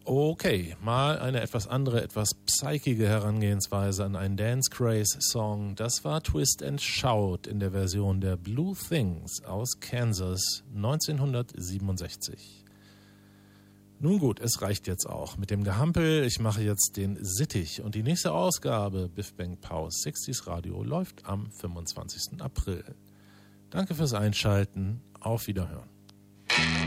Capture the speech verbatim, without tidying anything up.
Okay, mal eine etwas andere, etwas psychige Herangehensweise an einen Dance Craze Song. Das war Twist and Shout in der Version der Blue Things aus Kansas neunzehnhundertsiebenundsechzig. Nun gut, es reicht jetzt auch mit dem Gehampel. Ich mache jetzt den Sittich und die nächste Ausgabe Biff Bang Pows sechziger Radio läuft am fünfundzwanzigsten April. Danke fürs Einschalten. Auf Wiederhören.